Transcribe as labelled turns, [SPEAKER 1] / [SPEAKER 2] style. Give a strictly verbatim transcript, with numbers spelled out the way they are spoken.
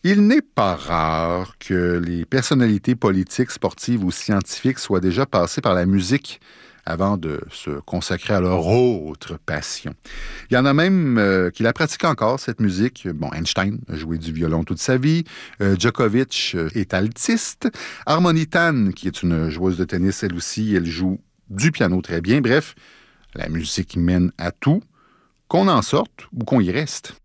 [SPEAKER 1] Il n'est pas rare que les personnalités politiques, sportives ou scientifiques soient déjà passées par la musique avant de se consacrer à leur autre passion. Il y en a même euh, qui la pratiquent encore, cette musique. Bon, Einstein a joué du violon toute sa vie. Euh, Djokovic euh, est altiste. Harmony Tan, qui est une joueuse de tennis, elle aussi, elle joue du piano très bien. Bref, la musique mène à tout, qu'on en sorte ou qu'on y reste.